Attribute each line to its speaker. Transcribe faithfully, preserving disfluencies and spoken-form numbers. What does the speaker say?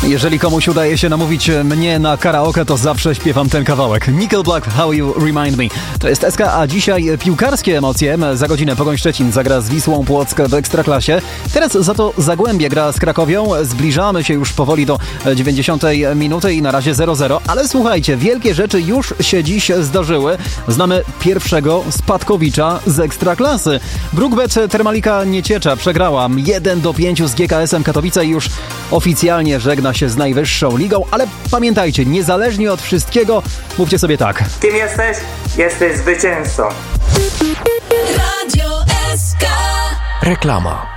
Speaker 1: Jeżeli komuś udaje się namówić mnie na karaoke, to zawsze śpiewam ten kawałek. Nickelback, How You Remind Me. To jest S K, a dzisiaj piłkarskie emocje. Za godzinę Pogoń Szczecin zagra z Wisłą Płock w Ekstraklasie. Teraz za to Zagłębie gra z Krakowią. Zbliżamy się już powoli do dziewięćdziesiątej minuty i na razie zero zero. Ale słuchajcie, wielkie rzeczy już się dziś zdarzyły. Znamy pierwszego spadkowicza z Ekstraklasy. Brookbet Termalika Nieciecza przegrała jeden do pięciu z G K S-em Katowice i już oficjalnie żegna się z najwyższą ligą, ale pamiętajcie, niezależnie od wszystkiego, mówcie sobie tak.
Speaker 2: Kim jesteś? Jesteś zwycięzcą.
Speaker 3: Radio S K.
Speaker 4: Reklama.